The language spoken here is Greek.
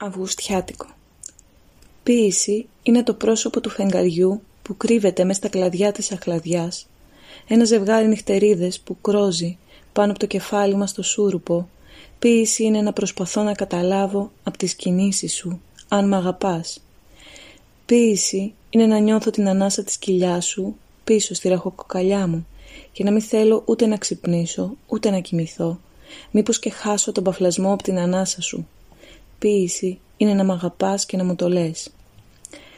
Αυγουστιάτικο. Ποίηση είναι το πρόσωπο του φεγγαριού που κρύβεται μες στα κλαδιά της αχλαδιάς, ένα ζευγάρι νυχτερίδες που κρόζει πάνω από το κεφάλι μας στο σούρουπο. Ποίηση είναι να προσπαθώ να καταλάβω από τις κινήσεις σου αν μ' αγαπάς. Ποίηση είναι να νιώθω την ανάσα της κοιλιάς σου πίσω στη ραχοκοκαλιά μου και να μην θέλω ούτε να ξυπνήσω ούτε να κοιμηθώ, μήπως και χάσω τον παφλασμό από την ανάσα σου. Ποίηση είναι να μ' αγαπάς και να μου το λες.